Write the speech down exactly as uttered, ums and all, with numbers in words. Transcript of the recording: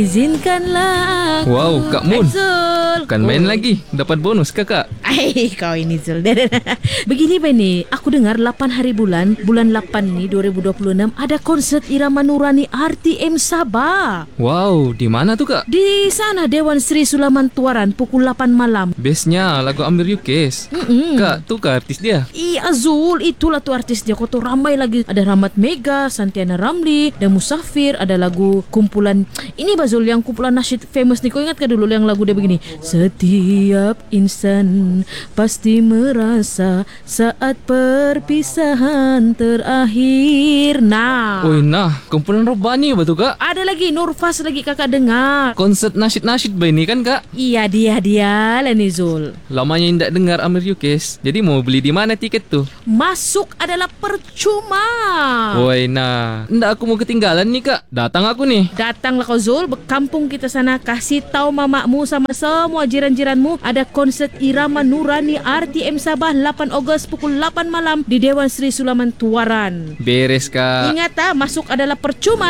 Izinkanlah aku. Wow, Kak Mun. Zul. Kan main oh. lagi. Dapat bonus kakak. Ay, kau ini Zul. Begini Bani, aku dengar lapan hari bulan, bulan lapan ni dua ribu dua puluh enam ada konsert Irama Nurani R T M Sabah. Wow, di mana tuh kak? Di sana Dewan Sri Sulaman Tuaran pukul lapan malam. Bestnya lagu Amir Yukes. Mm-mm. Kak, tuh kak artis dia. Iya Zul, itulah tuh artis dia. Kau tuh ramai lagi. Ada Rahmat Mega, Santiana Ramli, dan Musafir. Ada lagu kumpulan ini Bazul, yang kumpulan nasyid famous nih. Kau ingat ke dulu yang lagu dia begini? Setiap insan pasti merasa saat perpisahan terakhir. Nah. Oi, nah, kumpulan Robani betul kak? Ada lagi Nurfas lagi kakak dengar. Konsert nasyid-nasyid ba ini kan kak? Iya dia dia lah nih Zul. Lamanya indak dengar Amir Yukes. Jadi mau beli di mana tiket tuh? Masuk adalah percuma. Woi, nah, ndak aku mau ketinggalan nih kak. Datang aku nih. Datanglah kau Zul, kampung kita sana, kasih tahu mamamu sama semua jiran-jiranmu ada konsert Irama Nurani R T M Sabah lapan Ogos pukul lapan malam di Dewan Sri Sulaman Tuaran. Beres kak. Ingat ah, masuk adalah percuma.